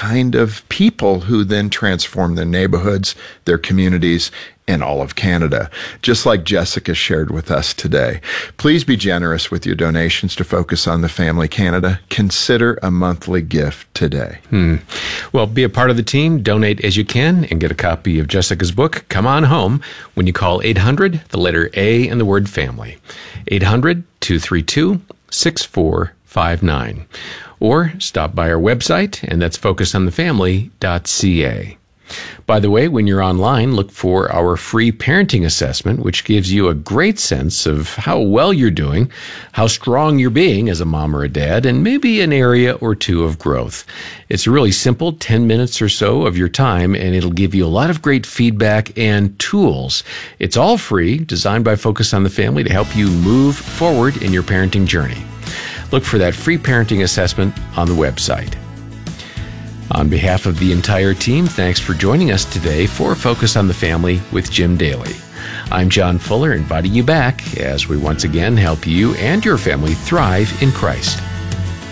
kind of people who then transform their neighborhoods, their communities, and all of Canada, just like Jessica shared with us today. Please be generous with your donations to Focus on the Family Canada. Consider a monthly gift today. Well, be a part of the team, donate as you can, and get a copy of Jessica's book, Come On Home, when you call 800, the letter A, and the word family. 800-232-6459. Or stop by our website, and that's focusonthefamily.ca. By the way, when you're online, look for our free parenting assessment, which gives you a great sense of how well you're doing, how strong you're being as a mom or a dad, and maybe an area or two of growth. It's a really simple 10 minutes or so of your time, and it'll give you a lot of great feedback and tools. It's all free, designed by Focus on the Family to help you move forward in your parenting journey. Look for that free parenting assessment on the website. On behalf of the entire team, thanks for joining us today for Focus on the Family with Jim Daly. I'm John Fuller, inviting you back as we once again help you and your family thrive in Christ.